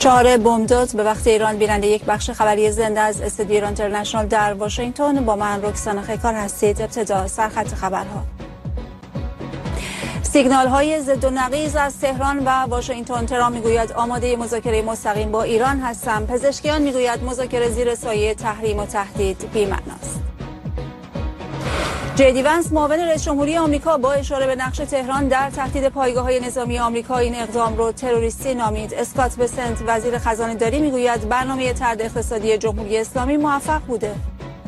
4 بامداد به وقت ایران. بیننده یک بخش خبری زنده از استودیو ایران اینترنشنال در واشنگتن با من رکسانا خیکار هستید. ابتدا سرخط خبرها. سیگنال های ضد و نقیض از تهران و واشنگتن. ترامپ میگوید آماده مذاکره مستقیم با ایران هستم. پزشکیان میگوید مذاکره زیر سایه تحریم و تهدید بی‌معناست. جی دی ونس معاون رئیس جمهوری آمریکا با اشاره به نقش تهران در تهدید پایگاه‌های نظامی آمریکا این اقدام را تروریستی نامید. اسکات بسنت وزیر خزانه‌داری میگوید برنامه طرد اقتصادی جمهوری اسلامی موفق بوده.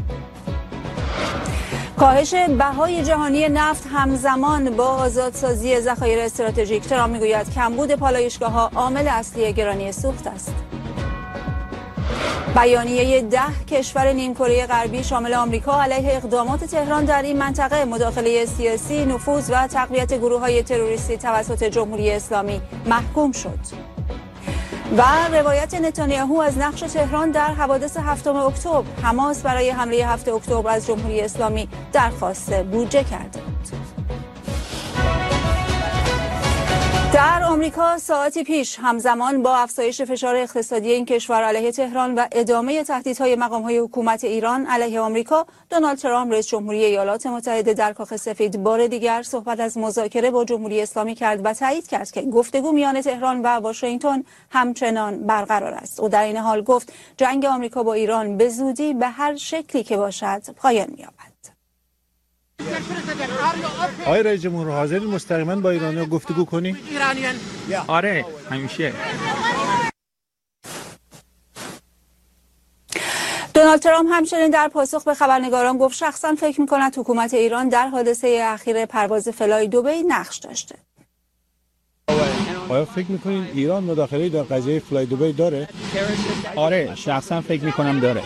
کاهش بهای جهانی نفت همزمان با آزادسازی ذخایر استراتژیک. ترامپ میگوید کمبود پالایشگاه‌ها عامل اصلی گرانی سوخت است. بیانیه 10 کشور نیمکره غربی شامل آمریکا علیه اقدامات تهران در این منطقه، مداخله سیاسی، نفوذ و تقویت گروه‌های تروریستی توسط جمهوری اسلامی محکوم شد. و روایت نتانیاهو از نقش تهران در حوادث 7 اکتبر. حماس برای حمله 7 اکتبر از جمهوری اسلامی درخواست بودجه کرده بود. در آمریکا ساعتی پیش همزمان با افزایش فشار اقتصادی این کشور علیه تهران و ادامه تهدیدهای مقام‌های حکومت ایران علیه آمریکا، دونالد ترامپ رئیس جمهوری ایالات متحده در کاخ سفید بار دیگر صحبت از مذاکره با جمهوری اسلامی کرد و تایید کرد که گفتگو میان تهران و واشنگتن همچنان برقرار است. او در این حال گفت جنگ آمریکا با ایران به زودی به هر شکلی که باشد پایان می‌یابد. آقای رئیس جمهور حاضرین مستقیما با ایرانی‌ها گفتگو کنی؟ آره همیشه. دونالد ترامپ همچنین در پاسخ به خبرنگاران گفت شخصا فکر می‌کند حکومت ایران در حادثه اخیر پرواز فلای دبی نقش داشته. آیا فکر می‌کنید ایران مداخله‌ای در قضیه فلای دبی داره؟ آره شخصا فکر می‌کنم داره.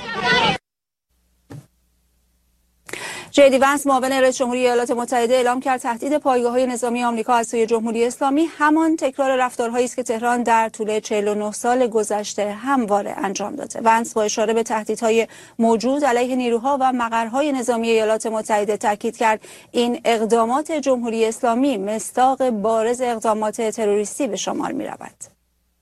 جی دی ونس معاون رئیس جمهوری ایالات متحده اعلام کرد تهدید پایگاه‌های نظامی آمریکا از سوی جمهوری اسلامی همان تکرار رفتارهایی است که تهران در طول 49 سال گذشته همواره انجام داده. ونس با اشاره به تهدیدهای موجود علیه نیروها و مقرهای نظامی ایالات متحده تاکید کرد این اقدامات جمهوری اسلامی مصداق بارز اقدامات تروریستی به شمار می‌رود.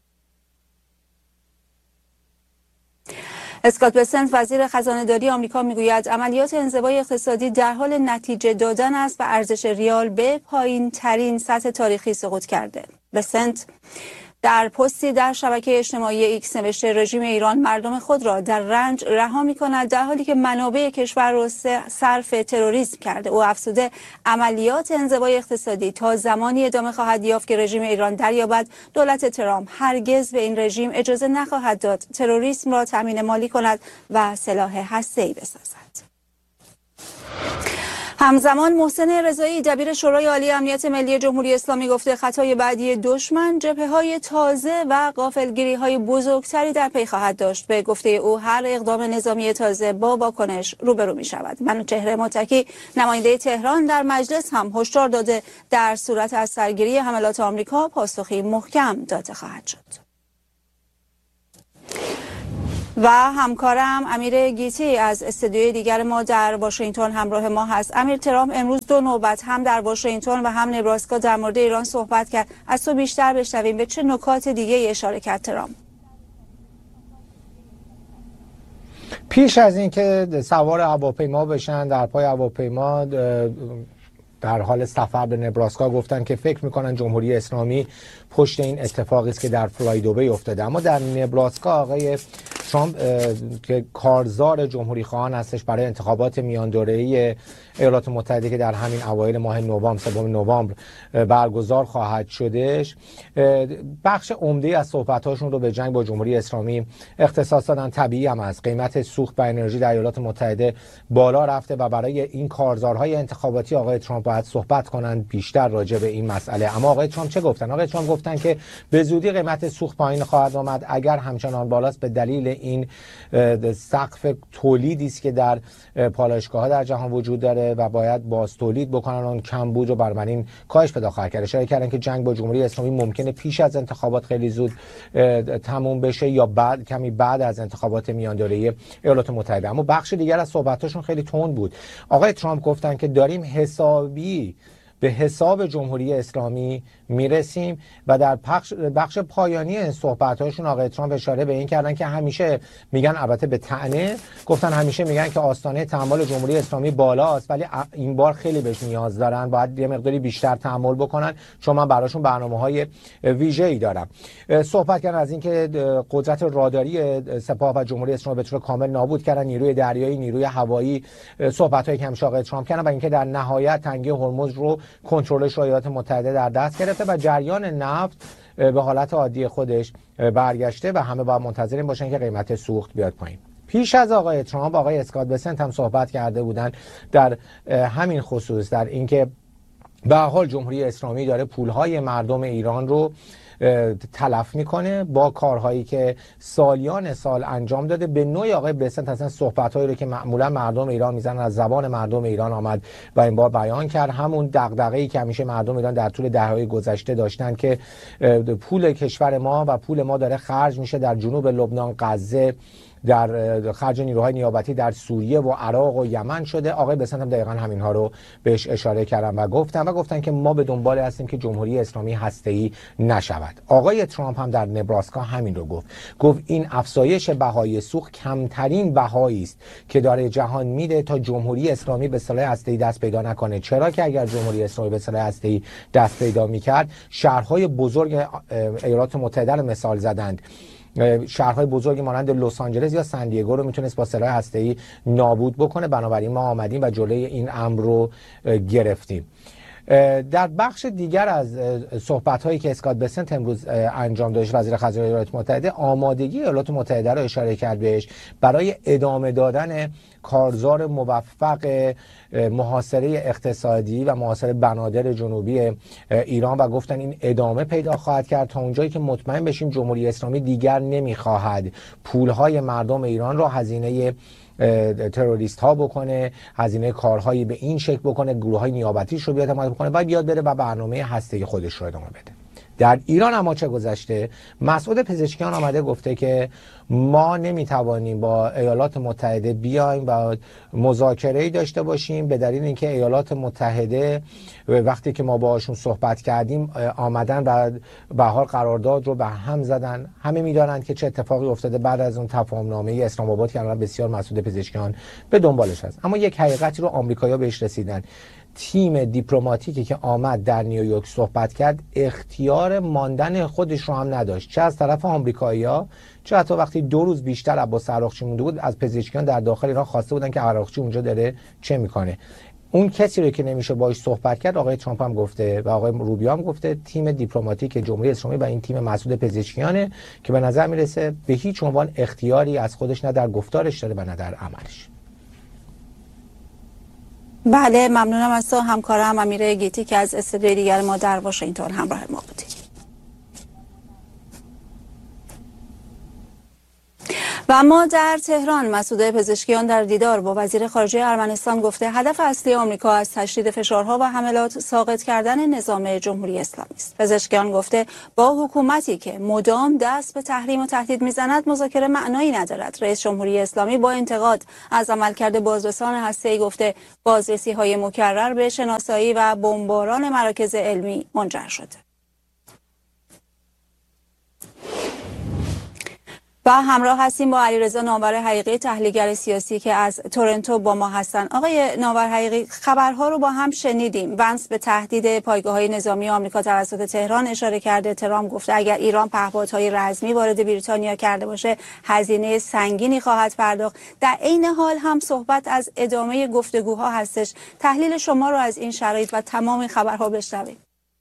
اسکات بسنت وزیر خزانه‌داری آمریکا میگوید عملیات انزوای اقتصادی در حال نتیجه دادن است و ارزش ریال به پایین‌ترین سطح تاریخی سقوط کرده. بسنت در پستی در شبکه اجتماعی ایکس نوشته رژیم ایران مردم خود را در رنج رها می‌کند در حالی که منابع کشور را صرف تروریسم کرده. او افزوده عملیات انزوای اقتصادی تا زمانی ادامه خواهد یافت که رژیم ایران دریابد دولت ترامپ هرگز به این رژیم اجازه نخواهد داد تروریسم را تامین مالی کند و سلاح هسته‌ای بسازد. همزمان محسن رضایی دبیر شورای عالی امنیت ملی جمهوری اسلامی گفته خطای بعدی دشمن جبهه‌های تازه و غافلگیری‌های بزرگتری در پی خواهد داشت. به گفته او هر اقدام نظامی تازه با واکنش روبرو می‌شود. منوچهر متکی نماینده تهران در مجلس هم هشدار داده در صورت از سرگیری حملات آمریکا پاسخی محکم داده خواهد شد. و همکارم امیر گیتی از استودیوی دیگر ما در واشنگتن همراه ما هست. امیر، ترامپ امروز 2 نوبت هم در واشنگتن و هم نبراسکا در مورد ایران صحبت کرد. از تو بیشتر بشنویم به چه نکات دیگه اشاره کرد ترامپ؟ پیش از اینکه سوار هواپیما بشن در پای هواپیما در حال سفر به نبراسکا گفتن که فکر میکنن جمهوری اسلامی پشت این اتفاقی است که در فلای دبی افتاده. اما در نبراسکا آقای ترامپ که کارزار جمهوری خواهان هستش برای انتخابات میان دوره‌ای ایالات متحده که در همین اوایل ماه نوامبر 3 نوامبر برگزار خواهد شدش، بخش عمده از صحبت‌هاشون رو به جنگ با جمهوری اسلامی اختصاص دادن. طبیعی هم است قیمت سوخت و انرژی در ایالات متحده بالا رفته و برای این کارزارهای انتخاباتی آقای ترامپ باید صحبت کنند بیشتر راجع به این مسئله. اما آقای ترامپ چه گفتن؟ آقای ترامپ گفتن که به زودی قیمت سوخت پایین خواهد آمد اگر همچنان بالاست به دلیل این سقف تولیدی است که در پالایشگاه‌ها در جهان وجود داره و باید باز تولید بکنن، اون کمبود رو بنابراین کاهش پیدا خواهد کرد. اشاره کردن که جنگ با جمهوری اسلامی ممکنه پیش از انتخابات خیلی زود تموم بشه یا کمی بعد از انتخابات میان دوره‌ای ایالات متحده. اما بخش دیگر از صحبتاشون خیلی تند بود. آقای ترامپ گفتن که داریم حسابی به حساب جمهوری اسلامی میرسیم. و در بخش پایانی صحبت‌هاشون آقای ترامپ اشاره به این کردن که همیشه میگن، البته به طعنه گفتن، همیشه میگن که آستانه تحمل جمهوری اسلامی بالاست، ولی این بار خیلی بهش نیاز دارن، باید یه مقداری بیشتر تحمل بکنن چون من براشون برنامه‌های ویژه‌ای دارم. صحبت کردن از اینکه قدرت راداری سپاه و جمهوری اسلامی به طور کامل نابود کردن، نیروی دریایی، نیروی هوایی، صحبت‌هایی که همیشه آقای ترامپ کردن، و اینکه در نهایت تنگه هرمز رو کنترلش رو ایالات متحده در دست گرفته و جریان نفت به حالت عادی خودش برگشته و همه باید منتظرین باشن که قیمت سوخت بیاد پایین. پیش از آقای ترامپ آقای اسکات بسنت هم صحبت کرده بودن در همین خصوص، در اینکه به هر حال جمهوری اسلامی داره پولهای مردم ایران رو تلف میکنه با کارهایی که سالیان سال انجام داده. به نوعی آقای بسنت اصلا صحبت‌هایی رو که معمولا مردم ایران میزنن از زبان مردم ایران آمد و این بار بیان کرد، همون دغدغه‌ای که همیشه مردم ایران در طول دهه‌های گذشته داشتن که پول کشور ما و پول ما داره خرج میشه در جنوب لبنان، غزه، در خرج نیروهای نیابتی در سوریه و عراق و یمن شده. آقای بسنت هم دقیقاً همینها رو بهش اشاره کردن و گفتن که ما به دنبال هستیم که جمهوری اسلامی هسته‌ای نشود. آقای ترامپ هم در نبراسکا همین رو گفت این افزایش بهای سوخت کمترین بهایی است که داره جهان میده تا جمهوری اسلامی به سلاح هسته‌ای دست پیدا نکنه. چرا که اگر جمهوری اسلامی به سلاح هسته‌ای دست پیدا میکرد، شهرهای بزرگ ایالات متحده رو مثال زدند، شهرهای بزرگی مانند لس آنجلس یا سن دیگو رو میتونست با سلاح هسته‌ای نابود بکنه. بنابراین ما آمدیم و جلوی این امر رو گرفتیم. در بخش دیگر از صحبت‌هایی که اسکات بسنت امروز انجام داشت، وزیر خزانه ایالات متحده آمادگی ایالات متحده را اشاره کرد بهش برای ادامه دادن کارزار موفق محاصره اقتصادی و محاصره بنادر جنوبی ایران و گفتن این ادامه پیدا خواهد کرد تا اونجایی که مطمئن بشیم جمهوری اسلامی دیگر نمیخواهد پولهای مردم ایران را هزینه تروریست ها بکنه، هزینه کارهایی به این شکل بکنه، گروه های نیابتیش رو بیاد حمایت بکنه و بیاد بره و برنامه هسته‌ای خودش رو ادامه بده. در ایران اما چه گذشته؟ مسعود پزشکیان آمده گفته که ما نمیتوانیم با ایالات متحده بیایم و مذاکره‌ای داشته باشیم به دلیل اینکه ایالات متحده وقتی که ما باهاشون صحبت کردیم آمدن و به حال قرارداد رو به هم زدن. همه میدونن که چه اتفاقی افتاده بعد از اون تفاهمنامه اسلام آباد که بسیار مسعود پزشکیان به دنبالش هست. اما یک حقیقتی رو آمریکایی‌ها بهش رسیدن. تیم دیپلماتیکی که آمد در نیویورک صحبت کرد اختیار ماندن خودش رو هم نداشت، چه از طرف آمریکایی‌ها چه حتی وقتی 2 روز بیشتر عباس عراقچی مونده بود از پزشکیان در داخل ایران خواسته بودن که عراقچی اونجا داره چه میکنه. اون کسی رو که نمیشه باهاش صحبت کرد آقای ترامپ هم گفته و آقای روبیو هم گفته تیم دیپلماتیک جمهوری اسلامی و این تیم مسعود پزشکیانه که به نظر میرسه به هیچ عنوان اختیاری از خودش نه در گفتارش داره و نه در عملش. بله، ممنونم از تو همکارم امیر گیتی که از استودیوی دیگر ما در واشنگتن همراه ما بودی. و اما در تهران مسعود پزشکیان در دیدار با وزیر خارجه ارمنستان گفته هدف اصلی آمریکا از تشدید فشارها و حملات ساقط کردن نظام جمهوری اسلامی است. پزشکیان گفته با حکومتی که مدام دست به تحریم و تهدید میزند مذاکره معنایی ندارد. رئیس جمهوری اسلامی با انتقاد از عملکرد بازرسان هسته‌ای گفته بازرسی‌های مکرر به شناسایی و بمباران مراکز علمی منجر شده. و همراه هستیم با علیرضا ناور حقیقی تحلیلگر سیاسی که از تورنتو با ما هستن. آقای ناور حقیقی، خبرها رو با هم شنیدیم. ونس به تهدید پایگاه‌های نظامی آمریکا توسط تهران اشاره کرده. ترامپ گفته اگر ایران پهپادهای رزمی وارد بریتانیا کرده باشه هزینه سنگینی خواهد پرداخت. در عین حال هم صحبت از ادامه گفتگوها هستش. تحلیل شما رو از این شرایط و تمام خبرها بشنویم.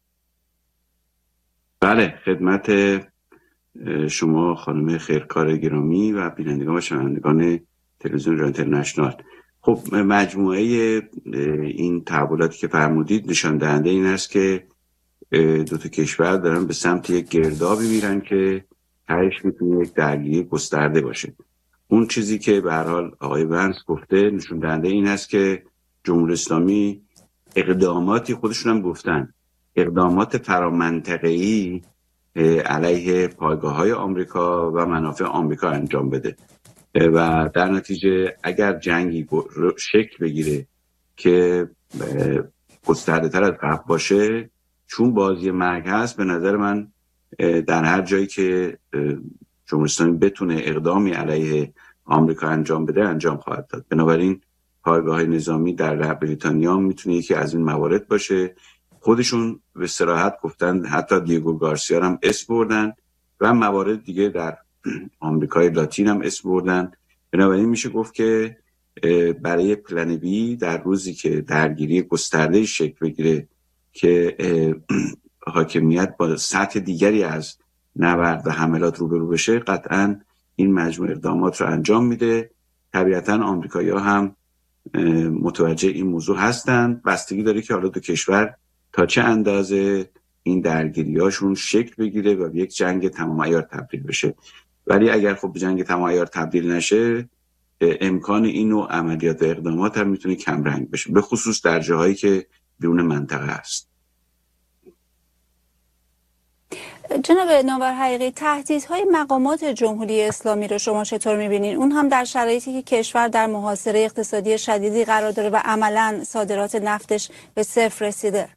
بله، خدمت شما خانم خیرکار گرامی و بینندگان و شنوندگان تلویزیون ایران اینترنشنال. خب مجموعه این تحولاتی که فرمودید نشان دهنده این است که دو تا کشور دارن به سمت یک گردابی میرن که تهش میتونه یک درگیری گسترده باشه. اون چیزی که به هر حال آقای ونس گفته نشون دهنده این است که جمهوری اسلامی اقداماتی خودشون هم گفتن اقدامات فرامنطقه‌ای علیه پایگاه‌های آمریکا و منافع آمریکا انجام بده و در نتیجه اگر جنگی شکل بگیره که گسترده تر از قبل باشه، چون بازی مرگ هست، به نظر من در هر جایی که جمهوری اسلامی بتونه اقدامی علیه آمریکا انجام بده انجام خواهد داد. بنابراین پایگاه نظامی در بریتانیا میتونه یکی از این موارد باشه. خودشون به صراحت گفتن، حتی دیگو گارسیا هم اسم بردن و موارد دیگه در آمریکای لاتین هم اسم بردن. بنابراین میشه گفت که برای پلن بی در روزی که درگیری گسترده شکل بگیره که حاکمیت با سطح دیگری از نبرد و حملات روبرو بشه، قطعاً این مجموعه اقدامات رو انجام میده. طبیعتاً آمریکایی‌ها هم متوجه این موضوع هستند. بستگی داره که حالا دو کشور تا چه اندازه این درگیری‌هاشون شکل بگیره و به یک جنگ تمام عیار تبدیل بشه. ولی اگر خب به جنگ تمام عیار تبدیل نشه، امکان این نوع عملیات و اقدامات هم میتونه کم رنگ بشه، به خصوص در جاهایی که بیرون منطقه هست. جناب ناور حقیقی، تهدیدهای مقامات جمهوری اسلامی رو شما چطور می‌بینید؟ اون هم در شرایطی که کشور در محاصره اقتصادی شدیدی قرار داره و عملاً صادرات نفتش به صفر رسیده.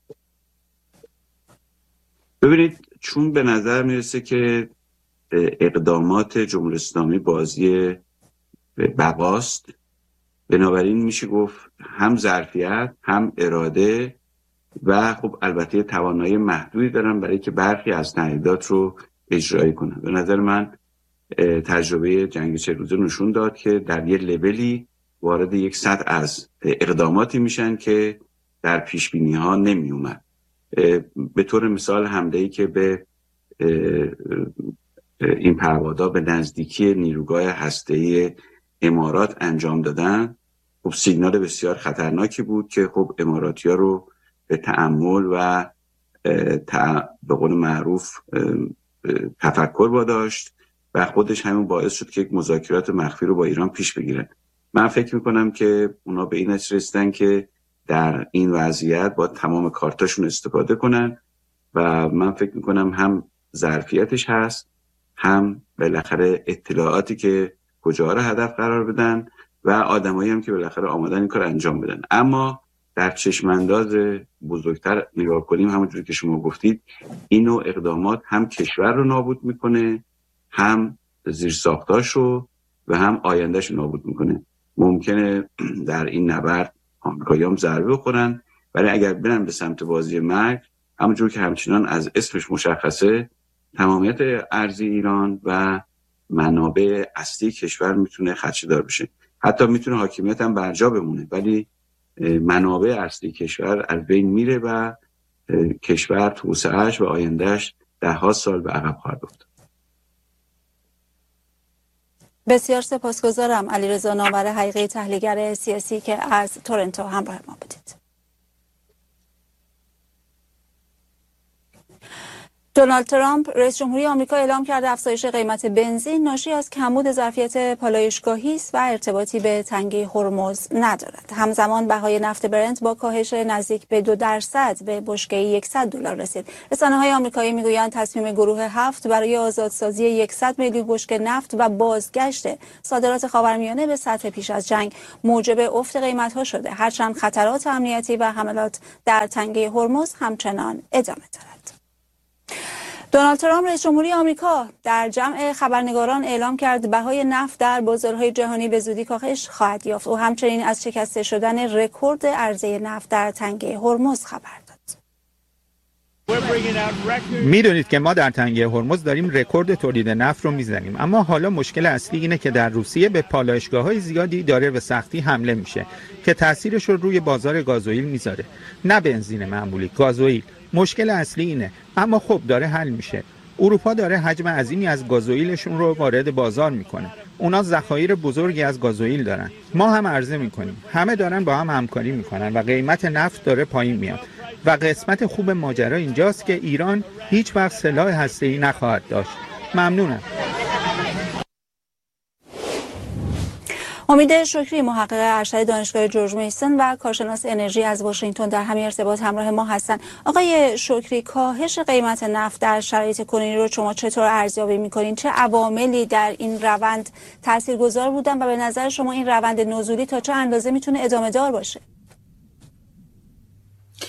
ببینید، چون به نظر میرسه که اقدامات جمهوری اسلامی بازی بقاست، بنابراین میشه گفت هم ظرفیت هم اراده و خب البته توانایی محدودی دارن برای که برخی از تهدیدات رو اجرایی کنن. به نظر من تجربه جنگ 40 روزه نشون داد که در یه لولی وارد یک سطح از اقداماتی میشن که در پیشبینی ها نمی اومد. به طور مثال حمله‌ای که به این پهپادها به نزدیکی نیروگاه هسته‌ای امارات انجام دادن، خب سیگنال بسیار خطرناکی بود که خب اماراتی‌ها رو به تأمل و به قول معروف تفکر واداشت و خودش همون باعث شد که یک مذاکرات مخفی رو با ایران پیش بگیرن. من فکر میکنم که اونا به این نتیجه رسیدن که در این وضعیت با تمام کارتاشون استفاده کنن و من فکر میکنم هم ظرفیتش هست، هم بالاخره اطلاعاتی که کجا رو هدف قرار بدن و آدمایی هم که بالاخره آمادن این کار انجام بدن. اما در چشمانداز بزرگتر نگاه کنیم، همونجوری که شما گفتید، این نوع اقدامات هم کشور رو نابود میکنه، هم زیرساختاش رو و هم آیندهش رو نابود میکنه. ممکنه در این نبرد آمریکایی هم ضربه بخورن، ولی اگر برن به سمت بازی مرگ، همونجور که همچنان از اسمش مشخصه، تمامیت ارضی ایران و منابع اصلی کشور میتونه خدشه‌دار بشه. حتی میتونه حاکمیت هم برجا بمونه، ولی منابع اصلی کشور از بین میره و کشور توسعه‌اش و آیندهش ده‌ها سال به عقب خواهد افتاد. بسیار سپاسگزارم علیرضا ناور حقیقی، تحلیلگر سیاسی که از تورنتو همراه ما بودید. دونالد ترامپ رئیس جمهوری آمریکا اعلام کرده افزایش قیمت بنزین ناشی از کمبود ظرفیت پالایشگاهی است و ارتباطی به تنگه هرمز ندارد. همزمان بهای نفت برنت با کاهش نزدیک به 2% به بشکه‌ای $100 رسید. رسانه‌های آمریکایی میگویند تصمیم گروه 7 برای آزادسازی 100 میلیون بشکه نفت و بازگشت صادرات خاورمیانه به سطح پیش از جنگ موجب افت قیمت‌ها شده، هرچند خطرات امنیتی و حملات در تنگه هرمز همچنان ادامه دارد. دونالد ترامپ رئیس جمهوری آمریکا در جمع خبرنگاران اعلام کرد بهای نفت در بازارهای جهانی به زودی کاهش خواهد یافت و همچنین از شکسته شدن رکورد عرضه نفت در تنگه هرمز خبر داد. میدونید که ما در تنگه هرمز داریم رکورد تولید نفت رو میزنیم، اما حالا مشکل اصلی اینه که در روسیه به پالایشگاه‌های زیادی داره به سختی حمله میشه که تاثیرش رو روی بازار گازوئیل میذاره. نه بنزین معمولی، گازوئیل. مشکل اصلی اینه، اما خب داره حل میشه. اروپا داره حجم عظیمی از گازوئیلشون رو وارد بازار میکنه. اونا ذخایر بزرگی از گازوئیل دارن. ما هم عرضه میکنیم. همه دارن با هم همکاری میکنن و قیمت نفت داره پایین میاد. و قسمت خوب ماجرا اینجاست که ایران هیچ وقت سلاح هسته‌ای نخواهد داشت. ممنونم. امید شکری، محقق ارشد دانشگاه جورج میسون و کارشناس انرژی از واشنگتن در همین ارتباط همراه ما هستند. آقای شکری، کاهش قیمت نفت در شرایط کنونی رو شما چطور ارزیابی می‌کنین؟ چه عواملی در این روند تاثیرگذار بودن و به نظر شما این روند نزولی تا چه اندازه میتونه ادامه دار باشه؟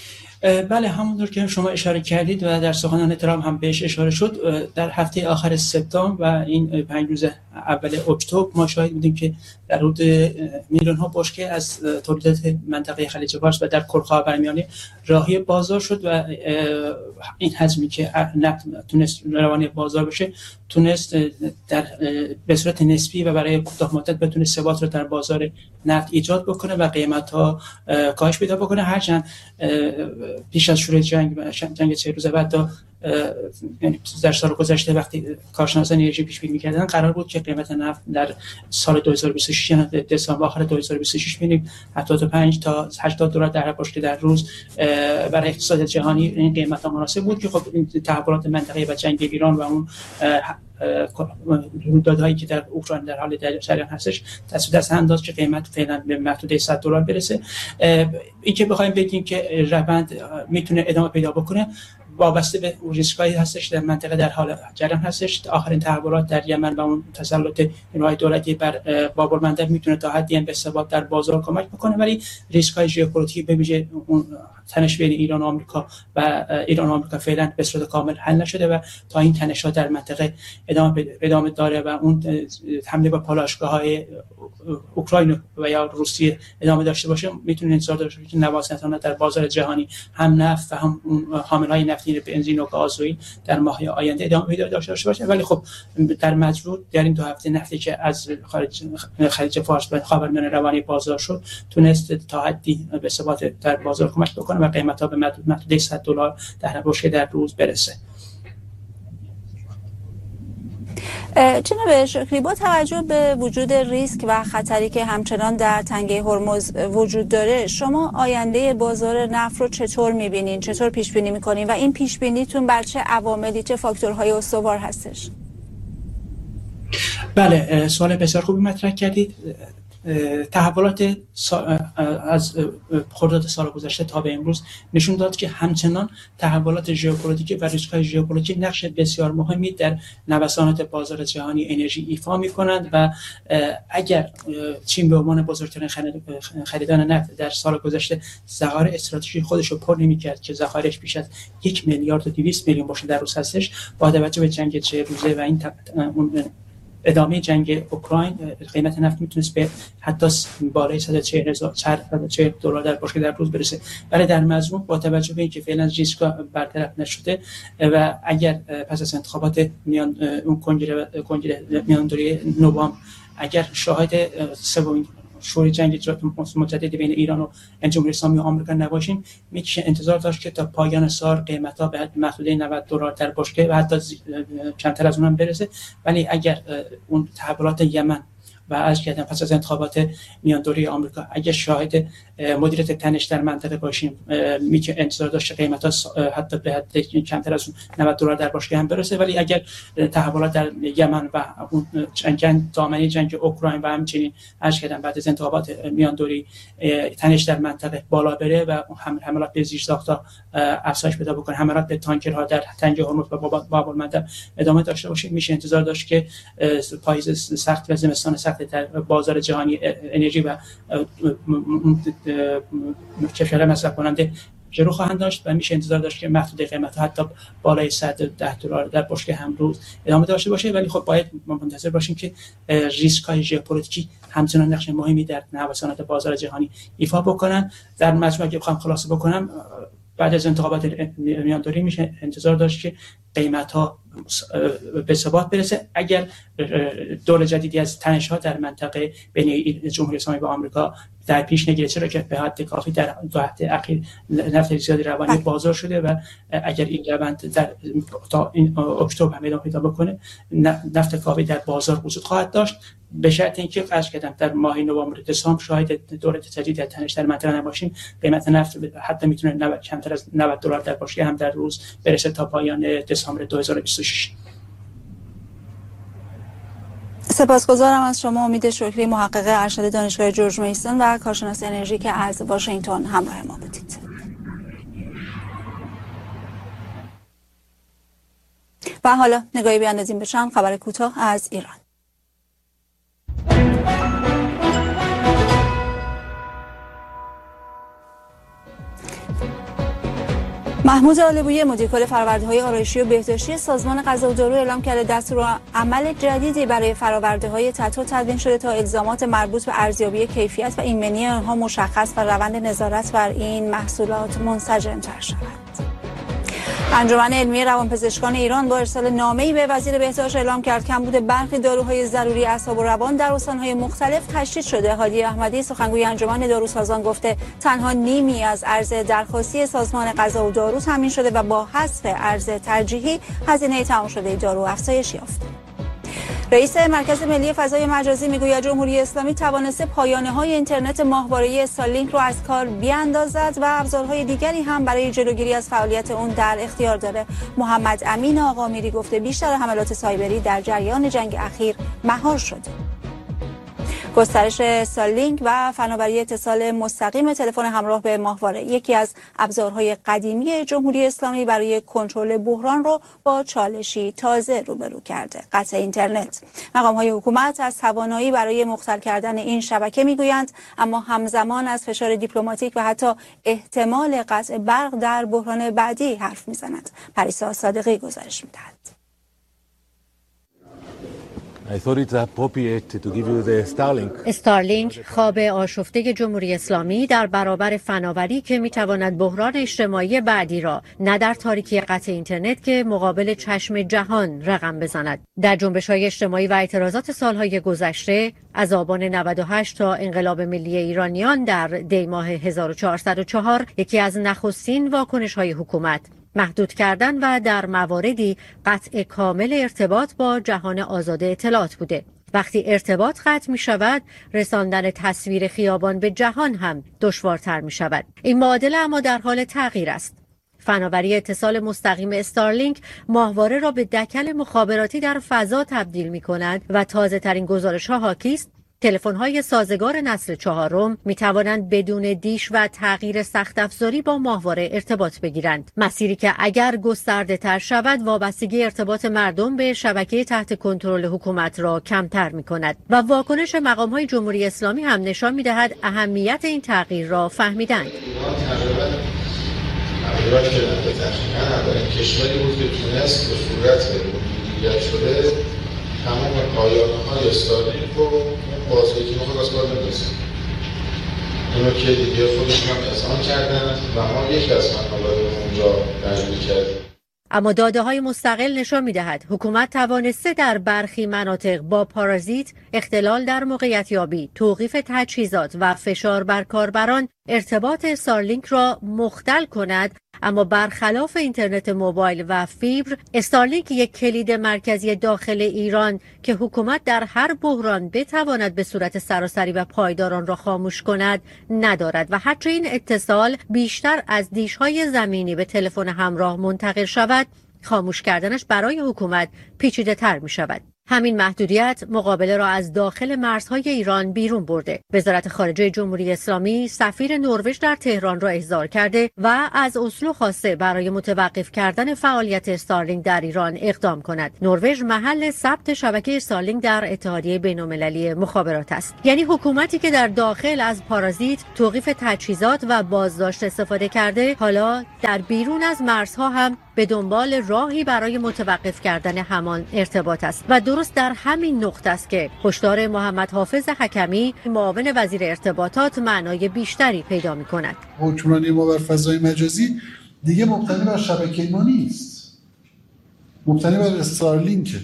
بله، همونطور که شما اشاره کردید و در سخنان ترامپ هم بهش اشاره شد، در هفته آخر سپتامبر و این 5 روز اول اکتبر ما شاهد بودیم که در حدود میلیون ها بشکه از تولیدات منطقه خلیج فارس و در کره خاورمیانه راهی بازار شد و این حجمی که نفت تونست روانه بازار بشه تونست به صورت نسبی و برای کوتاه مدت بتونه ثبات رو در بازار نفت ایجاد بکنه و قیمت‌ها کاهش پیدا بکنه. هرچند پیش از شروع جنگ 40 روز بعد تا یعنی در سال گذشته وقتی کارشناسان انرژی پیش بینی می‌کردن قرار بود که قیمت نفت در سال 2026 یعنی دسامبر آخر 2026 ببینیم 75 تا 80 دلار در بشکه در روز برای اقتصاد جهانی این قیمت‌ها مناسب بود که خب این تحولات منطقه‌ای و جنگ ایران و اون رویدادهایی که در اوکراین در حال جریان هستش دست انداز که قیمت فعلا به محدوده 100 دلار برسه. این که بخوایم بگیم که روند میتونه ادامه پیدا بکنه وابسته به ریسکایی هستش در منطقه در حال جریان هستش. آخرین تحولات در یمن و اون تسلط نیروهای دولتی بر باب المندب میتونه تا حدی به ثبات در بازار کمک بکنه، ولی ریسک‌های ژئوپلیتیکی به ویژه اون تنش بین ایران و آمریکا و ایران و آمریکا فعلا به صورت کامل حل نشده و تا این تنش‌ها در منطقه ادامه داره و اون حمله به پالایشگاه‌های اوکراین و یا روسیه ادامه داشته باشه میتونه انتظار داشته باشه که نوسانات در بازار جهانی هم نفت و هم حامل‌های نفتی بنزین و گازوئیل در ماه‌های آینده ادامه پیدا داشته باشه. ولی خب در مجموع در این 2 هفته نفتی که از خلیج فارس و خاورمیانه روانه بازار شد تونست تا حدی به ثبات در بازار کمک بکنه و قیمت‌ها به محدوده 100 دلار در بشکه در روز برسه. جناب شکری، با توجه به وجود ریسک و خطری که همچنان در تنگه هرمز وجود داره، شما آینده بازار نفت رو چطور می‌بینین؟ چطور پیش بینی می‌کنین و این پیش بینیتون بر چه عواملی، چه فاکتورهای استوار هستش؟ بله، سوال بسیار خوبی مطرح کردید. تحولات از خرداد سال گذشته تا به امروز نشون داد که همچنان تحولات ژئوپلیتیکی و ریسک‌های ژئوپلیتیکی نقش بسیار مهمی در نوسانات بازار جهانی انرژی ایفا می‌کنند و اگر چین به عنوان بزرگترین خریدار نفت در سال گذشته ذخایر استراتژیک خودش رو پر نمی‌کرد که ذخایرش بیش از 1 میلیارد و 200 میلیون بشکه در روز هستش، با توجه به جنگ 40 روزه و این ادامه جنگ اوکراین قیمت نفت میتونست به حتی بالای 140 دلار در بشکه در روز برسه. ولی در مجموع با توجه به اینکه فعلا ریسک برطرف نشده و اگر پس از انتخابات کنگره میاندوری نوامبر اگر شاهد سومین شروع جنگ مجدد بین ایران و جمهوری اسلامی و آمریکا نباشیم، میشه انتظار داشت که تا پایان سال قیمت‌ها به محدوده 90 دلار در بشکه و حتی کمتر از اون هم برسه. ولی اگر اون تحولات یمن و از کردن پس از انتخابات میاندوری آمریکا اگر شاهد مدیریت تنش در منطقه باشیم، میشه انتظار داشت قیمت‌ها حتی به حد کمتر از 90 دلار در بشکه هم برسه. ولی اگر تحولات در یمن و اون دامنه جنگ اوکراین و همچنین از کردن بعد از انتخابات میاندوری تنش در منطقه بالا بره و حملات به زیرساخت‌ها افزایش پیدا بکنه، حملات به تانکرها در تنگه هرمز و باب المندب ادامه داشته باشه، میشه انتظار داشت که پاییز سخت و زمستان سخت در بازار جهانی انرژی و کشورهای مصرف کننده شروع خواهند داشت و میشه انتظار داشت که محدوده قیمت حتی بالای 110 دلار در بشکه هم روز ادامه داشته باشه. ولی خب باید منتظر باشیم که ریسک‌های ژئوپلیتیکی همچنان نقش مهمی در نوسانات بازار جهانی ایفا بکنن. در مجموع اگه بخوام خلاصه بکنم، بعد از انتخابات میاندوری میشه انتظار داشت که قیمت‌ها به ثبات برسه. اگر دور جدیدی از تنش‌ها در منطقه بین جمهوری اسلامی و آمریکا در پیش نگیره، چرا که به حد کافی در 2 هفته اخیر نفت زیادی روانی بازار شده و اگر این روند در تا این اکتبر هم ادامه پیدا بکنه نفت کافی در بازار وجود خواهد داشت، به شرط اینکه فرض کردم در ماه نوامبر دسامبر شاهد دوره تجدید تنش در منطقه نباشیم، قیمت نفت حتی میتونه کمتر از 90 دلار در بشکه هم در روز برسه تا پایان دسامبر 2026. سپاسگزارم از شما امید شکری، محقق ارشد دانشگاه جورج میسون و کارشناس انرژی که از واشنگتن همراه ما بودید. و حالا نگاهی بیاندازیم به چند خبر کوتاه از ایران. محمود آلبویی مدیرکل فرآورده‌های آرایشی و بهداشتی سازمان غذا و دارو اعلام کرده دستورالعمل جدیدی برای فرآورده‌های تتو تدوین شده تا الزامات مربوط به ارزیابی کیفیت و ایمنی آنها مشخص و روند نظارت بر این محصولات منسجم‌تر شود. انجمن علمی روانپزشکان ایران با ارسال نامه‌ای به وزیر بهداشت اعلام کرد کمبود برخی داروهای ضروری اعصاب و روان در استان‌های مختلف تشدید شده. هادی احمدی سخنگوی انجمن داروسازان گفته تنها نیمی از ارز درخواستی سازمان غذا و دارو تامین شده و با حذف ارز ترجیحی هزینه تمام شده دارو افزایش یافته. رئیس مرکز ملی فضای مجازی میگوید جمهوری اسلامی توانسته پایانه‌های اینترنت ماهواره‌ای استارلینک را از کار بیاندازد و ابزارهای دیگری هم برای جلوگیری از فعالیت اون در اختیار داره. محمد امین آقامیری گفته بیشتر حملات سایبری در جریان جنگ اخیر مهار شده. گسترش استارلینک و فناوری اتصال مستقیم تلفن همراه به ماهواره یکی از ابزارهای قدیمی جمهوری اسلامی برای کنترل بحران رو با چالشی تازه روبرو کرده. قطع اینترنت. مقام‌های حکومت از توانایی برای مختل کردن این شبکه میگویند، اما همزمان از فشار دیپلماتیک و حتی احتمال قطع برق در بحران بعدی حرف میزنند. پریسا صادقی گزارش میدهد. استارلینک خواب آشفته جمهوری اسلامی در برابر فناوری که میتواند بحران اجتماعی بعدی را نه در تاریکی قطع اینترنت که مقابل چشم جهان رقم بزند. در جنبش‌های اجتماعی و اعتراضات سالهای گذشته از آبان 98 تا انقلاب ملی ایرانیان در دی ماه 1404 یکی از نخستین واکنش‌های حکومت محدود کردن و در مواردی قطع کامل ارتباط با جهان آزاد اطلاعات بوده. وقتی ارتباط قطع می شود، رساندن تصویر خیابان به جهان هم دشوارتر می شود. این معادله اما در حال تغییر است. فناوری اتصال مستقیم استارلینک ماهواره را به دکل مخابراتی در فضا تبدیل می کند و تازه ترین گزارش ها حاکی است تلفن‌های سازگار نسل چهارم می‌توانند بدون دیش و تغییر سخت افزاری با ماهواره ارتباط بگیرند. مسیری که اگر گسترده‌تر شود وابستگی ارتباط مردم به شبکه تحت کنترل حکومت را کمتر می‌کند و واکنش مقام‌های جمهوری اسلامی هم نشان می‌دهد اهمیت این تغییر را فهمیدند. کشوری بود که تونست به صورت مدیریت شده تمام پایانه‌های استارلینک رو بازی که میخواد از کار بندازه. اینو که دیگه خودشون هم اذعان کردن و ما یکی از مطالب اونجا درگیر کردیم. اما داده‌های مستقل نشان می‌دهد حکومت توانسته در برخی مناطق با پارازیت، اختلال در موقعیت یابی، توقیف تجهیزات و فشار بر کاربران ارتباط استارلینک را مختل کند، اما برخلاف اینترنت موبایل و فیبر، استارلینک یک کلید مرکزی داخل ایران که حکومت در هر بحران بتواند به صورت سراسری و پایدار آن را خاموش کند ندارد و هرچه این اتصال بیشتر از دیش‌های زمینی به تلفن همراه منتقل شود، خاموش کردنش برای حکومت پیچیده تر می شود. همین محدودیت مقابله را از داخل مرزهای ایران بیرون برده. وزارت خارجه جمهوری اسلامی سفیر نروژ در تهران را احضار کرده و از اسلو خواسته برای متوقف کردن فعالیت استارلینک در ایران اقدام کند. نروژ محل ثبت شبکه استارلینک در اتحادیه بین‌المللی مخابرات است. یعنی حکومتی که در داخل از پارازیت، توقیف تجهیزات و بازداشت استفاده کرده، حالا در بیرون از مرزها هم به دنبال راهی برای متوقف کردن همان ارتباط است و درست در همین نقطه است که هشدار محمد حافظ حکمی معاون وزیر ارتباطات معنای بیشتری پیدا می‌کند. حکمرانی ما بر فضای مجازی دیگه مبتنی بر شبکه ما نیست، مبتنی بر استارلینک.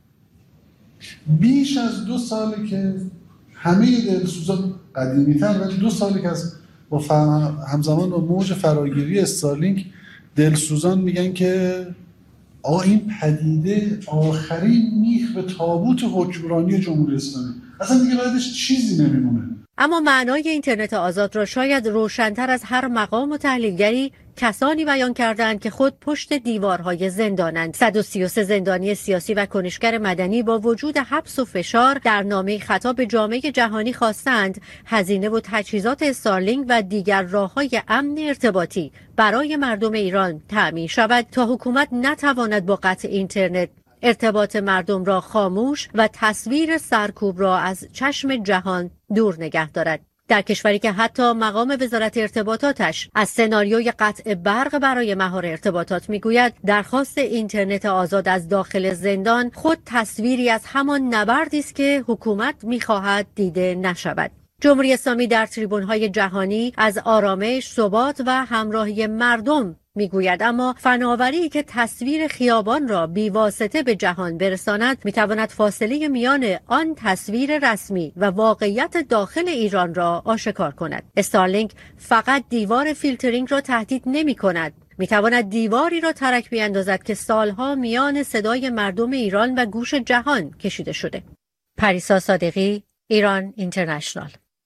بیش از 2 ساله که همه دلسوزان قدیمی‌تر ولی 2 ساله که از با همزمان با موج فراگیری استارلینک دلسوزان میگن که آقا این پدیده آخرین میخ به تابوت حکمرانی جمهوری اسلامی، اصلا دیگه بعدش چیزی نمیمونه. اما معنای اینترنت آزاد را شاید روشن‌تر از هر مقام و تحلیلگری کسانی بیان کردند که خود پشت دیوارهای زندانند. 133 زندانی سیاسی و کنشگر مدنی با وجود حبس و فشار در نامه خطاب به جامعه جهانی خواستند هزینه و تجهیزات استارلینک و دیگر راه‌های امن ارتباطی برای مردم ایران تأمین شود تا حکومت نتواند با قطع اینترنت ارتباط مردم را خاموش و تصویر سرکوب را از چشم جهان دور نگه دارد. در کشوری که حتی مقام وزارت ارتباطاتش از سناریوی قطع برق برای مهار ارتباطات میگوید درخواست اینترنت آزاد از داخل زندان خود تصویری از همان نبردی است که حکومت میخواهد دیده نشود. جمهوری اسلامی در تریبون‌های جهانی از آرامش، ثبات و همراهی مردم میگوید، اما فناوری که تصویر خیابان را بی‌واسطه به جهان برساند میتواند فاصله میان آن تصویر رسمی و واقعیت داخل ایران را آشکار کند. استارلینک فقط دیوار فیلترینگ را تهدید نمی‌کند، میتواند دیواری را ترک بیاندازد که سالها میان صدای مردم ایران و گوش جهان کشیده شده. پریسا صادقی، ایران اینترنشنال.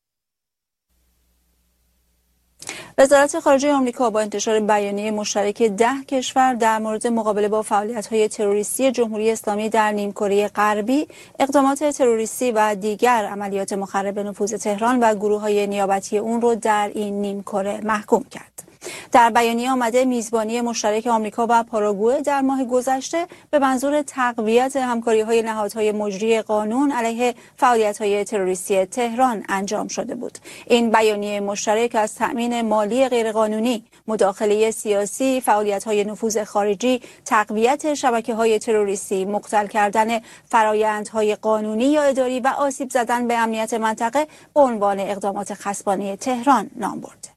وزارت خارجه آمریکا با انتشار بیانیه مشترک 10 کشور در مورد مقابله با فعالیت‌های تروریستی جمهوری اسلامی در نیمکره غربی، اقدامات تروریستی و دیگر عملیات مخرب نفوذ تهران و گروه‌های نیابتی اون رو در این نیمکره محکوم کرد. در بیانیه آمده میزبانی مشترک آمریکا و پاراگوئه در ماه گذشته به منظور تقویت همکاری‌های نهادهای مجری قانون علیه فعالیت‌های تروریستی تهران انجام شده بود. این بیانیه مشترک از تأمین مالی غیرقانونی، مداخله سیاسی، فعالیت‌های نفوذ خارجی، تقویت شبکه‌های تروریستی، مختل کردن فرآیندهای قانونی یا اداری و آسیب زدن به امنیت منطقه به عنوان اقدامات خصمانه تهران نام برده.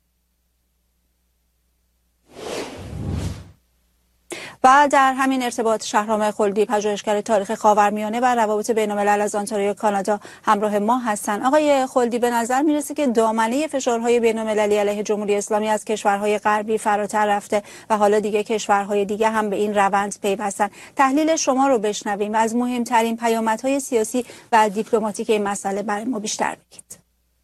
و در همین ارتباط شهرام خلدی، پژوهشگر تاریخ خاورمیانه و روابط بین‌الملل از آنتاریو کانادا همراه ما هستند. آقای خلدی، به نظر میرسه که دامنه فشارهای بین‌المللی علیه جمهوری اسلامی از کشورهای غربی فراتر رفته و حالا دیگه کشورهای دیگه هم به این روند پیوستن. تحلیل شما رو بشنویم و از مهمترین پیامدهای سیاسی و دیپلماتیک این مسئله برای ما بیشتر بگید.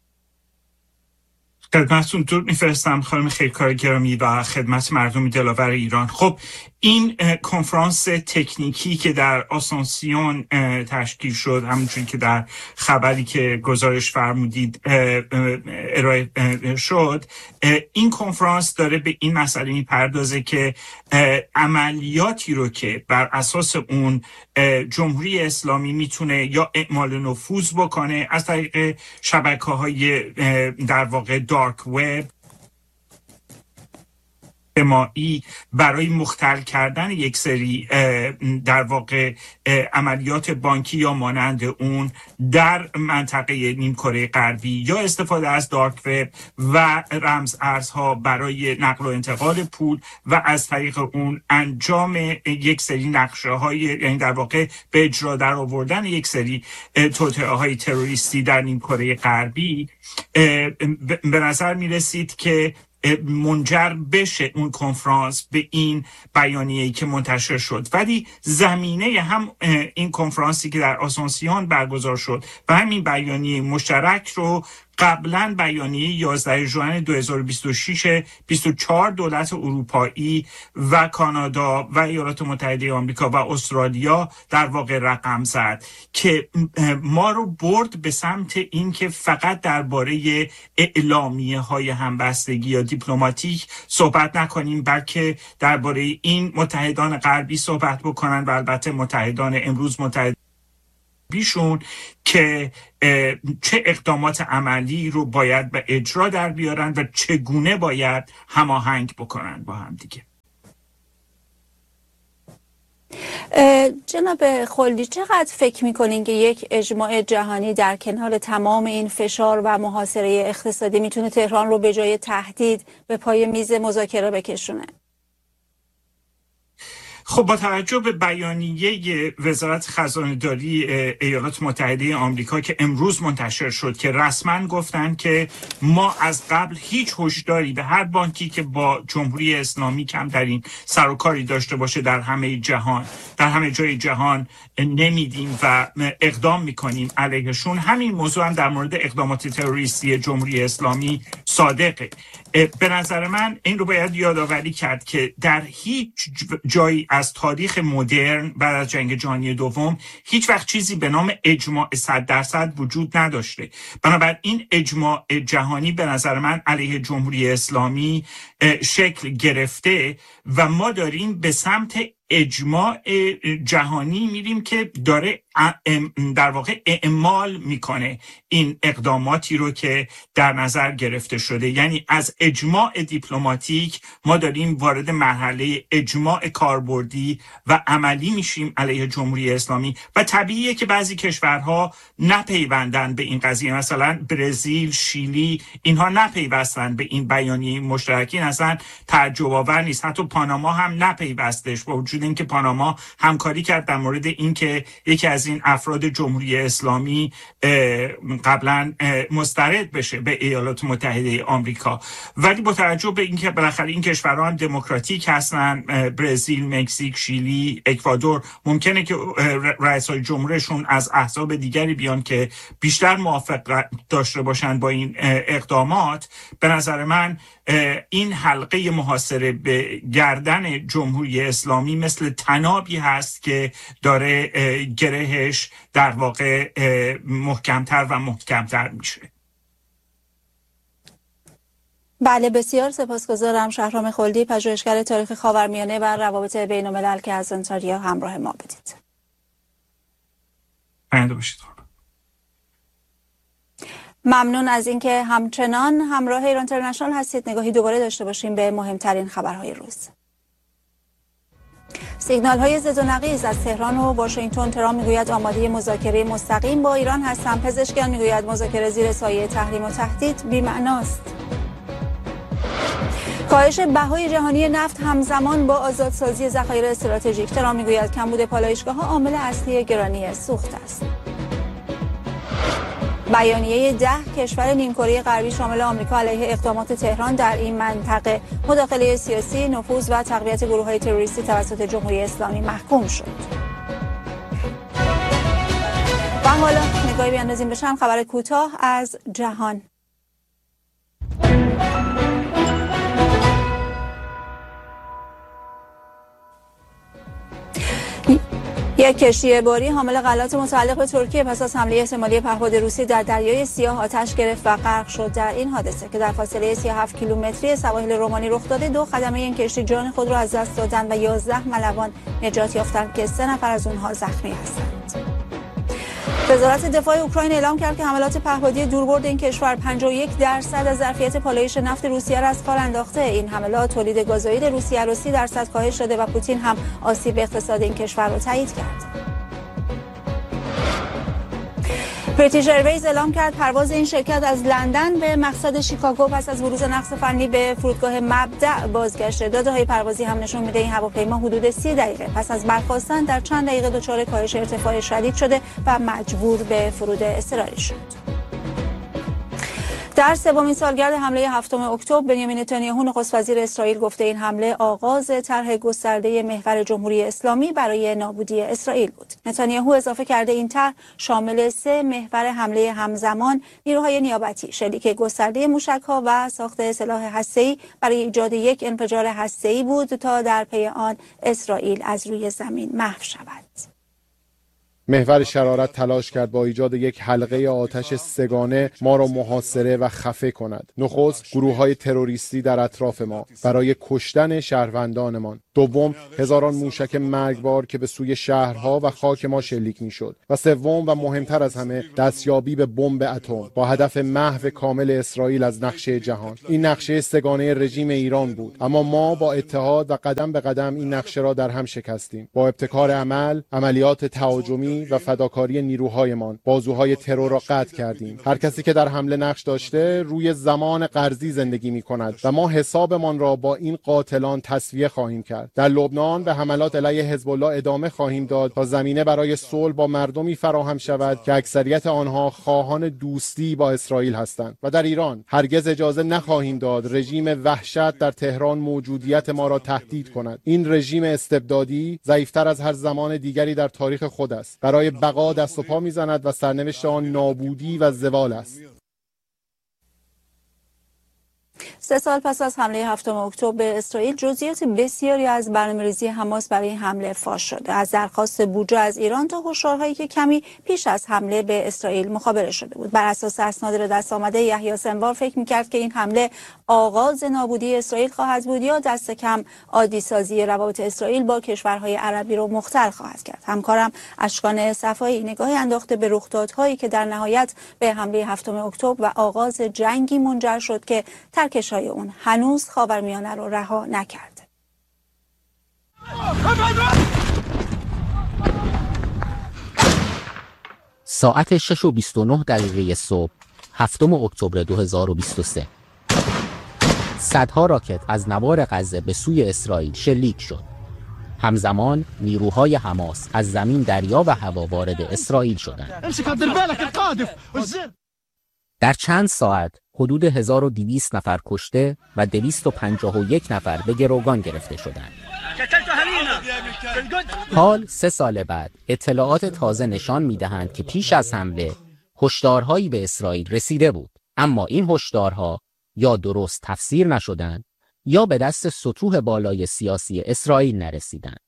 خدمتتون درود میفرستم خانم خیرکار گرامی و خدمت مردم دلاور ایران. خب این کنفرانس تکنیکی که در آسانسیون تشکیل شد، همونجوری که در خبری که گزارش فرمودید ارائه شد، این کنفرانس داره به این مسئله میپردازه که عملیاتی رو که بر اساس اون جمهوری اسلامی میتونه یا اعمال نفوذ بکنه از طریق شبکه‌های در واقع دارک وب اجتماعی برای مختل کردن یک سری در واقع عملیات بانکی یا مانند اون در منطقه نیمکره غربی، یا استفاده از دارک وب و رمز ارزها برای نقل و انتقال پول و از طریق اون انجام یک سری نقشه های، یعنی در واقع به اجرا در آوردن یک سری توطئه های تروریستی در نیمکره غربی، به نظر می رسید که منجر بشه اون کنفرانس به این بیانیه‌ای که منتشر شد. ولی زمینه هم این کنفرانسی که در آسانسیون برگزار شد و همین بیانیه مشترک رو قبلا بیانیه 11 ژوئن 2026 24 دولت اروپایی و کانادا و ایالات متحده آمریکا و استرالیا در واقع رقم زد که ما رو برد به سمت این که فقط درباره اعلامیه های همبستگی یا دیپلماتیک صحبت نکنیم، بلکه درباره این متحدان غربی صحبت بکنن و البته متحدان امروز متحد بیشون که چه اقدامات عملی رو باید به اجرا در بیارن و چگونه باید هماهنگ بکنن با هم دیگه. جناب خلدی، چقدر فکر میکنین که یک اجماع جهانی در کنار تمام این فشار و محاصره اقتصادی میتونه تهران رو به جای تهدید به پای میز مذاکره بکشونه؟ خب با توجه به بیانیه وزارت خزانه‌داری ایالات متحده آمریکا که امروز منتشر شد که رسما گفتن که ما از قبل هیچ هشداری به هر بانکی که با جمهوری اسلامی کمترین سر و کاری داشته باشه در همه جای جهان نمیدیم و اقدام میکنیم علیهشون. همین موضوع هم در مورد اقدامات تروریستی جمهوری اسلامی صادقه. به نظر من این رو باید یادآوری کرد که در هیچ جایی از تاریخ مدرن بعد از جنگ جهانی دوم هیچ وقت چیزی به نام اجماع 100% وجود نداشته. بنابراین اجماع جهانی به نظر من علیه جمهوری اسلامی شکل گرفته و ما داریم به سمت اجماع جهانی میریم که داره در واقع اعمال میکنه این اقداماتی رو که در نظر گرفته شده. یعنی از اجماع دیپلماتیک ما داریم وارد مرحله اجماع کاربردی و عملی میشیم علیه جمهوری اسلامی و طبیعیه که بعضی کشورها نپیوندن به این قضیه. مثلا برزیل، شیلی، اینها نپیوستن به این بیانیه مشترکی، اصلا تعجب آور نیست. حتی پاناما هم نپیوستش، با وجود اینکه پاناما همکاری کرد در مورد اینکه یکی از این افراد جمهوری اسلامی قبلا مسترد بشه به ایالات متحده آمریکا. ولی با توجه به اینکه بالاخره این کشورها هم دموکراتیک هستن، برزیل، مکزیک، شیلی، اکوادور، ممکنه که رئیسای جمهورشون از احزاب دیگری بیان که بیشتر موافق داشته باشن با این اقدامات. به نظر من این حلقه محاصره به گردن جمهوری اسلامی مثل تنابی هست که داره گرهش در واقع محکمتر و محکمتر میشه. بله، بسیار سپاسگزارم. شهرام خلدی، پژوهشگر تاریخ خاورمیانه و روابط بین الملل که از انتاریا همراه ما بودید. بنده باشید. ممنون از اینکه همچنان همراه ایران اینترنشنال هستید. نگاهی دوباره داشته باشیم به مهمترین خبرهای روز. سیگنال های زد و نقیض از تهران و واشنگتن. ترامپ میگوید آماده مذاکره مستقیم با ایران هستم. پزشکیان میگوید مذاکره زیر سایه تحریم و تهدید بی‌معناست. کاهش بهای جهانی نفت همزمان با آزادسازی ذخایر استراتژیک. ترامپ میگوید کمبود پالایشگاه‌ها عامل اصلی گرانی سوخت است. بیانیه 10 کشور نیمکره غربی شامل آمریکا علیه اقدامات تهران در این منطقه، مداخله سیاسی، نفوذ و تقویت گروه‌های تروریستی توسط جمهوری اسلامی محکوم شد. و حالا نگاهی بیاندازیم به چند خبر کوتاه از جهان. یک کشتی باری حامل غلات متعلق به ترکیه پس از حمله احتمالی پهپاد روسی در دریای سیاه آتش گرفت و غرق شد. در این حادثه که در فاصله 37 کیلومتری سواحل رومانی رخ داده، 2 خدمه این کشتی جان خود را از دست دادند و 11 ملوان نجات یافتند که 3 نفر از اونها زخمی هستند. وزارت دفاع اوکراین اعلام کرد که حملات پهپادی دوربرد این کشور 51% از ظرفیت پالایش نفت روسیه را از کار انداخته. این حملات تولید گازوئیل روسیه را 30% کاهش داده و پوتین هم آسیب اقتصاد این کشور را تایید کرد. بریتیش ایرویز اعلام کرد پرواز این شرکت از لندن به مقصد شیکاگو پس از بروز نقص فنی به فرودگاه مبدأ بازگشته. داده‌های پروازی هم نشون میده این هواپیما حدود 30 دقیقه پس از برخاستن در چند دقیقه دچار کاهش ارتفاع شدید شده و مجبور به فرود اضطراری شد. در سومین سالگرد حمله 7 اکتبر، بنیامین نتانیاهو نخست وزیر اسرائیل گفته این حمله آغاز طرح گسترده محور جمهوری اسلامی برای نابودی اسرائیل بود. نتانیاهو اضافه کرده این طرح شامل 3 محور حمله همزمان، نیروهای نیابتی، شلیک گسترده موشک‌ها و ساخت سلاح هسته‌ای برای ایجاد یک انفجار هسته‌ای بود تا در پی آن اسرائیل از روی زمین محو شود. محور شرارت تلاش کرد با ایجاد یک حلقه آتش سگانه ما را محاصره و خفه کند. نخست گروه‌های تروریستی در اطراف ما برای کشتن شهروندانمان. دوم، هزاران موشک مرگبار که به سوی شهرها و خاک ما شلیک می‌شد. و سوم و مهمتر از همه، دستیابی به بمب اتم با هدف محو کامل اسرائیل از نقشه جهان. این نقشه سگانه رژیم ایران بود، اما ما با اتحاد و قدم به قدم این نقشه را در هم شکستیم. با ابتکار عمل، عملیات تهاجمی و فداکاری نیروهایمان بازوهای ترور را قطع کردیم. هر کسی که در حمله نقش داشته روی زمان قرضی زندگی می‌کند و ما حسابمان را با این قاتلان تسویه خواهیم کرد. در لبنان به حملات علیه حزب الله ادامه خواهیم داد تا زمینه برای صلح با مردمی فراهم شود که اکثریت آنها خواهان دوستی با اسرائیل هستند. و در ایران هرگز اجازه نخواهیم داد رژیم وحشت در تهران موجودیت ما را تهدید کند. این رژیم استبدادی ضعیف‌تر از هر زمان دیگری در تاریخ خود است. برای بقا دست و پا می‌زند و سرنوشت آن نابودی و زوال است. 3 سال پس از حمله 7 اکتبر به اسرائیل، جزئیات بسیاری از برنامه‌ریزی حماس برای حمله فاش شده، از درخواست بودجه از ایران تا هشدارهایی که کمی پیش از حمله به اسرائیل مخابره شده بود. بر اساس اسناد به دست آمده، یحیی سنوار فکر می‌کرد که این حمله آغاز نابودی اسرائیل خواهد بود یا دست کم عادی سازی روابط اسرائیل با کشورهای عربی رو مختل خواهد کرد. همکارم اشکان صفایی نگاهی انداخته به رخدادهایی که در نهایت به حمله 7 اکتبر و آغاز جنگی منجر شد که ترکش‌های اون هنوز خاورمیانه رو رها نکرده. ساعت 6:29 صبح 7 اکتبر 2023 صدها راکت از نوار غزه به سوی اسرائیل شلیک شد. همزمان نیروهای حماس از زمین، دریا و هوا وارد اسرائیل شدند. در چند ساعت حدود 1200 نفر کشته و 251 نفر به گروگان گرفته شدند. حال 3 سال بعد اطلاعات تازه نشان می‌دهند که پیش از حمله هشدارهایی به اسرائیل رسیده بود، اما این هشدارها یا درست تفسیر نشدند یا به دست سطوح بالای سیاسی اسرائیل نرسیدند.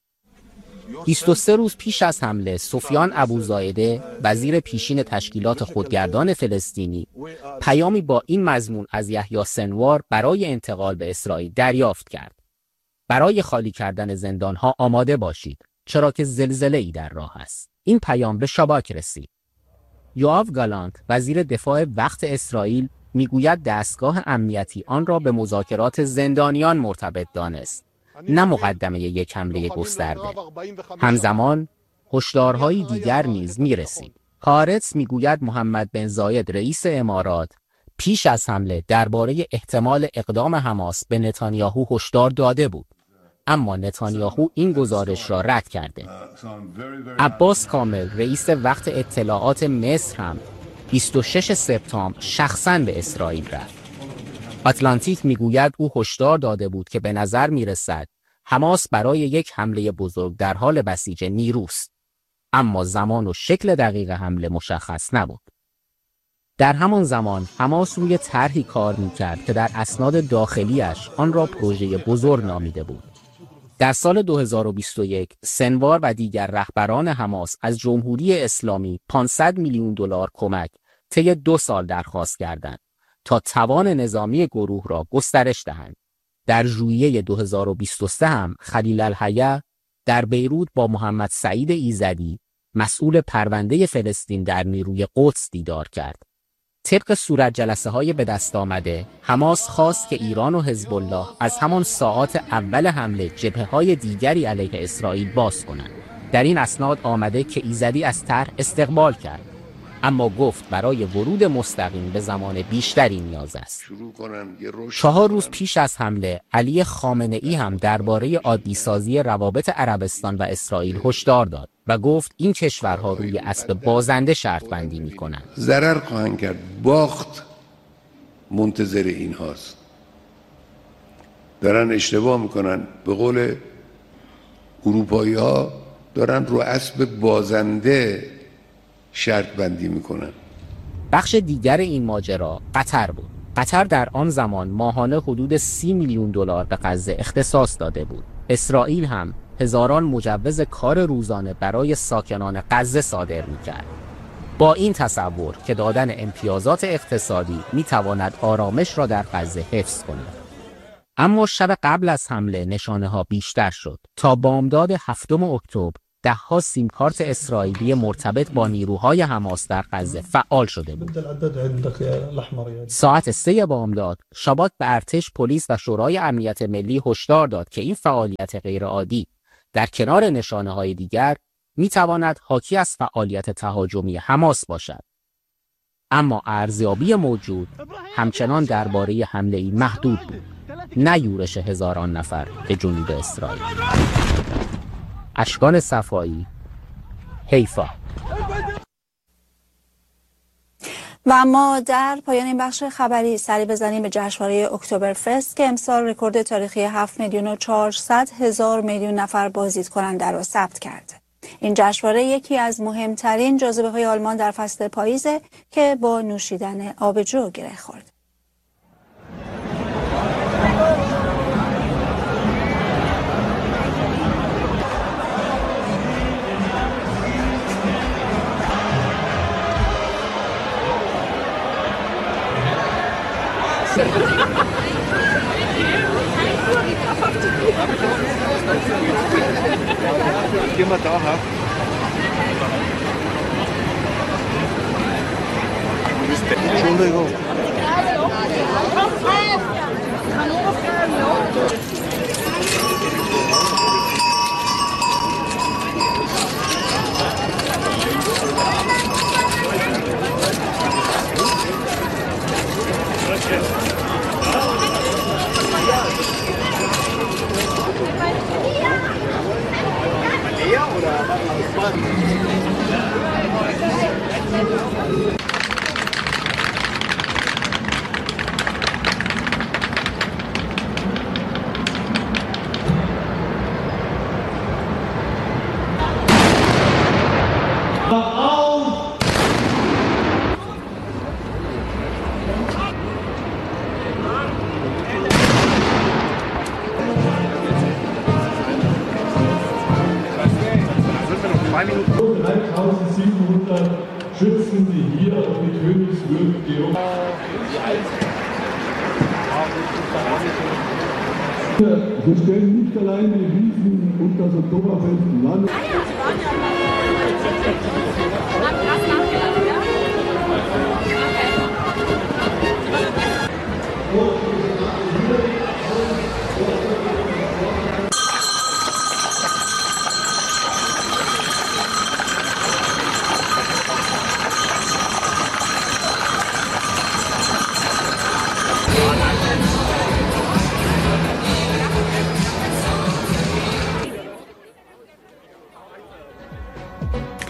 23 روز پیش از حمله، سفیان ابوزایده، وزیر پیشین تشکیلات خودگردان فلسطینی، پیامی با این مضمون از یحیی سنوار برای انتقال به اسرائیل دریافت کرد: برای خالی کردن زندانها آماده باشید، چرا که زلزله‌ای در راه است. این پیام به شاباک رسید. یوآو گالانت، وزیر دفاع وقت اسرائیل، میگوید دستگاه امنیتی آن را به مذاکرات زندانیان مرتبط دانست، نه مقدمه یک حمله گسترده. همزمان هشدارهای دیگر نیز میرسید. هارتز میگوید محمد بن زاید، رئیس امارات، پیش از حمله درباره احتمال اقدام حماس به نتانیاهو هشدار داده بود، اما نتانیاهو این گزارش را رد کرده. عباس کامل، رئیس وقت اطلاعات مصر، هم 26 سپتامبر شخصاً به اسرائیل رفت. آتلانتیک میگوید او هشدار داده بود که به نظر میرسد حماس برای یک حمله بزرگ در حال بسیج نیروست، اما زمان و شکل دقیق حمله مشخص نبود. در همان زمان حماس روی طرحی کار میکرد که در اسناد داخلیش آن را پروژه بزرگ نامیده بود. در سال 2021 سنوار و دیگر رهبران حماس از جمهوری اسلامی 500 میلیون دلار کمک طی 2 سال درخواست کردند تا توان نظامی گروه را گسترش دهند. در ژوئیه 2023 هم خلیل الحیه در بیروت با محمد سعید ایزدی، مسئول پرونده فلسطین در نیروی قدس، دیدار کرد. طبق صورت جلسه‌های به دست آمده، حماس خواست که ایران و حزب الله از همان ساعات اول حمله جبهه‌های دیگری علیه اسرائیل باز کنند. در این اسناد آمده که ایزدی از طرح استقبال کرد، اما گفت برای ورود مستقیم به زمان بیشتری نیاز است. 4 روز پیش از حمله، علی خامنه‌ای هم درباره عادی‌سازی روابط عربستان و اسرائیل هشدار داد و گفت این کشورها روی اسب بازنده شرط بندی می‌کنند. ضرر خواهند کرد، باخت منتظر این هاست. دارن اشتباه میکنن. به قول اروپایی ها دارن رو اسب بازنده شرط بندی میکنن. بخش دیگر این ماجرا قطر بود. قطر در آن زمان ماهانه حدود 30 میلیون دلار به غزه اختصاص داده بود. اسرائیل هم هزاران مجوز کار روزانه برای ساکنان غزه صادر میکرد، با این تصور که دادن امتیازات اقتصادی میتواند آرامش را در غزه حفظ کند. اما شب قبل از حمله نشانه ها بیشتر شد. تا بامداد 7 اکتبر ده‌ها سیم کارت اسرائیلی مرتبط با نیروهای حماس در غزه فعال شده بود. ساعت 3 بامداد شاباک به ارتش، پلیس و شورای امنیت ملی هشدار داد که این فعالیت غیرعادی در کنار نشانه‌های دیگر می‌تواند حاکی از فعالیت تهاجمی حماس باشد. اما ارزیابی موجود همچنان درباره حمله‌ای محدود بود، نه یورش هزاران نفر به جنوب اسرائیل. اشکان صفایی، حیفا. و اما در پایان این بخش خبری سری بزنیم به جشنواره اکتبر فست که امسال رکورد تاریخی 7,400,000 میلیون نفر بازدید کننده را ثبت کرده. این جشنواره یکی از مهمترین جاذبه‌های آلمان در فصل پاییزه که با نوشیدن آبجو گره خورد. Entschuldigung. Schützen, die hier auf die Königswürde gehen. Wir stellen nicht alleine Wiesen und das Oktoberfest im Land.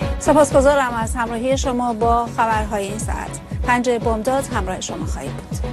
سپاسگزارم از همراهی شما با خبرهای این ساعت. پنجره بامداد همراه شما خواهید بود.